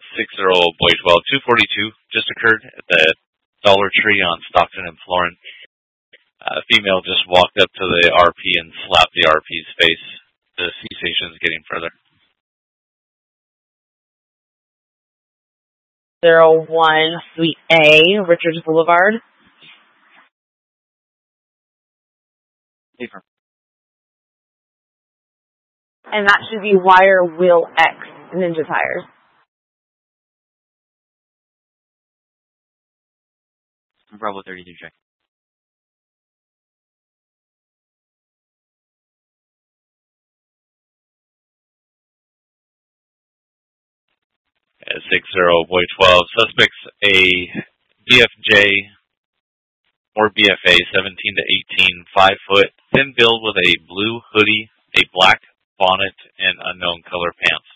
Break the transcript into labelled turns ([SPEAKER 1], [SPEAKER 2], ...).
[SPEAKER 1] Boy 12, 242 just occurred at the Dollar Tree on Stockton and Florence. A female just walked up to the RP and slapped the RP's face. The C-station is getting further.
[SPEAKER 2] 01 Suite A, Richards Boulevard.
[SPEAKER 3] Paper.
[SPEAKER 2] And that should be Wire Wheel X, Ninja Tires.
[SPEAKER 3] Bravo 32 check.
[SPEAKER 1] At 60 Boy 12, suspects a BFJ or BFA 17 to 18, 5 foot, thin build with a blue hoodie, a black bonnet, and unknown color pants.